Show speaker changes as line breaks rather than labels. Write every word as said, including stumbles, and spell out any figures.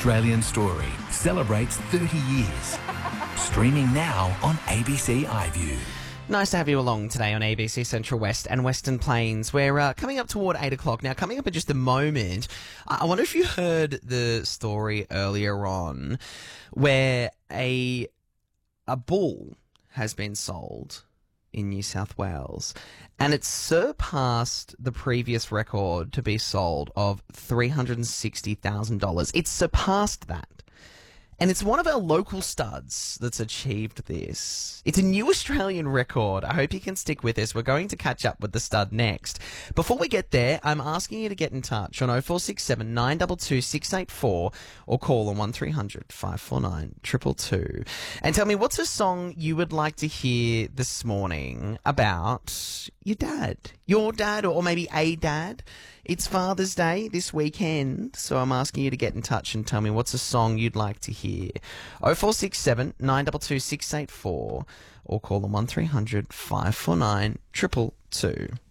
Australian Story celebrates thirty years. Streaming now on A B C iView.
Nice to have you along today on A B C Central West and Western Plains. We're uh, coming up toward eight o'clock. Now, coming up in just a moment, I wonder if you heard the story earlier on where a a bull has been sold in New South Wales, and it's surpassed the previous record to be sold of three hundred sixty thousand dollars. It's surpassed that. And it's one of our local studs that's achieved this. It's a new Australian record. I hope you can stick with us. We're going to catch up with the stud next. Before we get there, I'm asking you to get in touch on oh four six seven, nine two two, six eight four or call on one three hundred, five four nine, two two two. And tell me, what's a song you would like to hear this morning about your dad? Your dad, or maybe a dad? It's Father's Day this weekend, so I'm asking you to get in touch and tell me what's a song you'd like to hear. oh four six seven, nine two two, six eight four or call on one three hundred, five four nine, two two two.